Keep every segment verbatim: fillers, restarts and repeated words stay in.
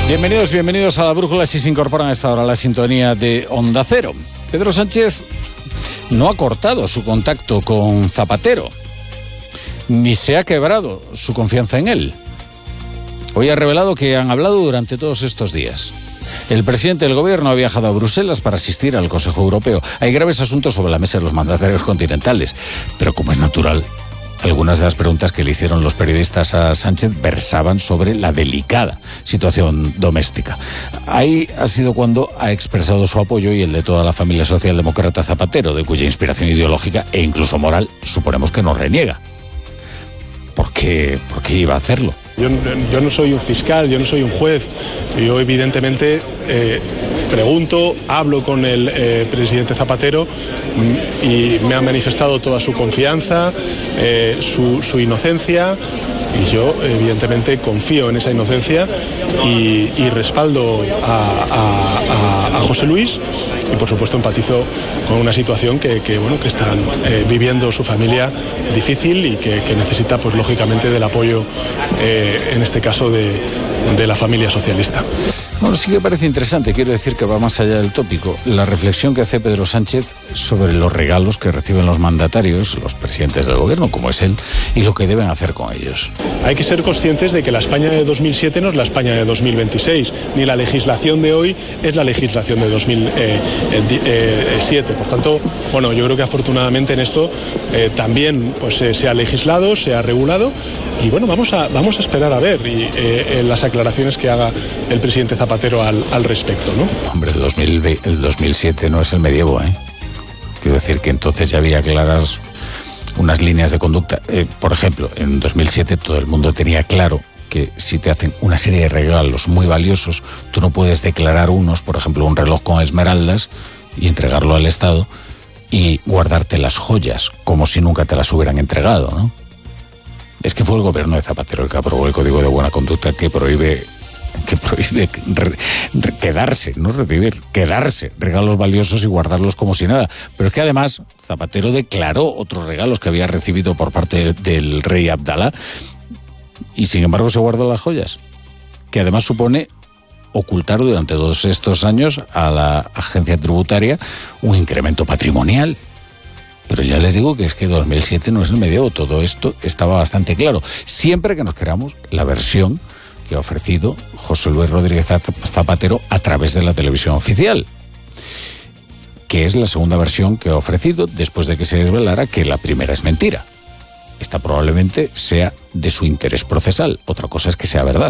Bienvenidos, bienvenidos a La Brújula, si se incorporan a esta hora a la sintonía de Onda Cero. Pedro Sánchez no ha cortado su contacto con Zapatero, ni se ha quebrado su confianza en él. Hoy ha revelado que han hablado durante todos estos días. El presidente del gobierno ha viajado a Bruselas para asistir al Consejo Europeo. Hay graves asuntos sobre la mesa de los mandatarios continentales, pero como es natural, algunas de las preguntas que le hicieron los periodistas a Sánchez versaban sobre la delicada situación doméstica. Ahí ha sido cuando ha expresado su apoyo y el de toda la familia socialdemócrata Zapatero, de cuya inspiración ideológica e incluso moral suponemos que no reniega. ¿Por qué, por qué iba a hacerlo? Yo, yo no soy un fiscal, yo no soy un juez. Yo evidentemente eh, pregunto, hablo con el eh, presidente Zapatero y me ha manifestado toda su confianza, eh, su, su inocencia, y yo evidentemente confío en esa inocencia y, y respaldo a, a, a, a José Luis, y por supuesto empatizo con una situación que, que, bueno, que están eh, viviendo su familia difícil y que, que necesita pues lógicamente del apoyo eh, en este caso de, de la familia socialista. Bueno, sí que parece interesante, quiero decir que va más allá del tópico, la reflexión que hace Pedro Sánchez sobre los regalos que reciben los mandatarios, los presidentes del gobierno, como es él, y lo que deben hacer con ellos. Hay que ser conscientes de que la España de dos mil siete no es la España de dos mil veintiséis, ni la legislación de hoy es la legislación de dos mil siete. Por tanto, bueno, yo creo que afortunadamente en esto eh, también pues, eh, se ha legislado, se ha regulado, y bueno, vamos a, vamos a esperar a ver y, eh, las aclaraciones que haga el presidente Zapatero al, al respecto, ¿no? Hombre, el, dos mil, el dos mil siete no es el medievo, ¿eh? Quiero decir que entonces ya había claras unas líneas de conducta. Eh, por ejemplo, en dos mil siete todo el mundo tenía claro que si te hacen una serie de regalos muy valiosos, tú no puedes declarar unos, por ejemplo, un reloj con esmeraldas y entregarlo al Estado y guardarte las joyas como si nunca te las hubieran entregado, ¿no? Es que fue el gobierno de Zapatero el que aprobó el Código de Buena Conducta que prohíbe que prohíbe re, re, quedarse, no recibir, quedarse regalos valiosos y guardarlos como si nada. Pero es que además Zapatero declaró otros regalos que había recibido por parte del rey Abdalá y sin embargo se guardó las joyas, que además supone ocultar durante todos estos años a la agencia tributaria un incremento patrimonial. Pero ya les digo que es que dos mil siete no es el medievo, todo esto estaba bastante claro, siempre que nos queramos la versión que ha ofrecido José Luis Rodríguez Zapatero a través de la televisión oficial, que es la segunda versión que ha ofrecido después de que se desvelara que la primera es mentira. Esta probablemente sea de su interés procesal, otra cosa es que sea verdad.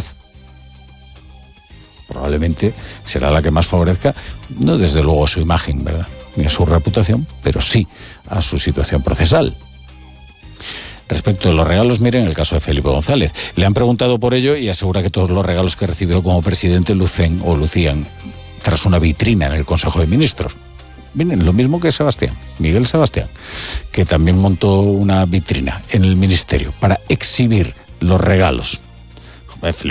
Probablemente será la que más favorezca, no desde luego a su imagen, ¿verdad?, ni a su reputación, pero sí a su situación procesal. Respecto de los regalos, miren el caso de Felipe González. Le han preguntado por ello y asegura que todos los regalos que recibió como presidente lucen o lucían tras una vitrina en el Consejo de Ministros. Miren, lo mismo que Sebastián, Miguel Sebastián, que también montó una vitrina en el ministerio para exhibir los regalos. Felipe